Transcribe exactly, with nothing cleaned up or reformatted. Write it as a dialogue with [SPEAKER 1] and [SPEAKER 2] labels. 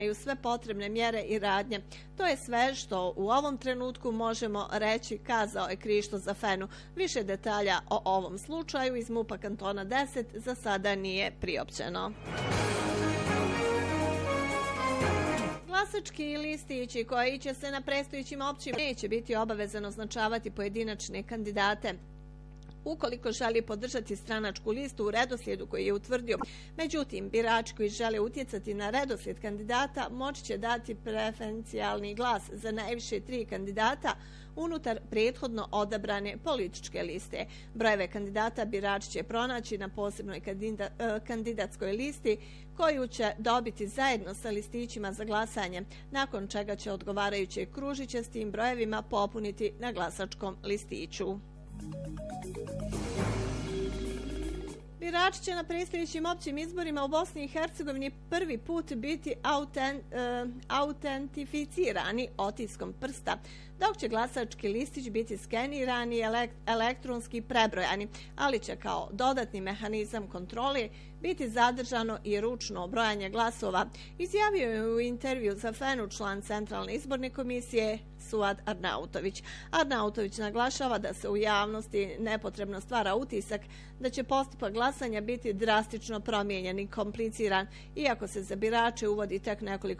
[SPEAKER 1] sve potrebne mjere i radnje. To je sve što u ovom trenutku možemo reći, kazao je Krišto Zafenu. Više detalja o ovom slučaju iz MUP-a kantona deset za sada nije priopćeno. Glasački listići koji će se na predstojećim općinama neće biti obavezano označavati pojedinačne kandidate ukoliko želi podržati stranačku listu u redoslijedu koji je utvrdio. Međutim, birači koji žele utjecati na redoslijed kandidata moći će dati preferencijalni glas za najviše tri kandidata unutar prethodno odabrane političke liste. Brojeve kandidata birači će pronaći na posebnoj kandida, kandidatskoj listi koju će dobiti zajedno sa listićima za glasanje, nakon čega će odgovarajuće kružiće s tim brojevima popuniti na glasačkom listiću. Birači će na predstojećim općim izborima u Bosni i Hercegovini prvi put biti auten, uh, autentificirani otiskom prsta, dok će glasački listić biti skenirani i elekt, elektronski prebrojani, ali će kao dodatni mehanizam kontrole biti zadržano i ručno brojanje glasova, izjavio je u intervju za Fenu član Centralne izborne komisije Suad Arnautović. Arnautović naglašava da se u javnosti nepotrebno stvara utisak da će postupak glasanja biti drastično promijenjen i kompliciran, iako se za birače uvodi tek nekoliko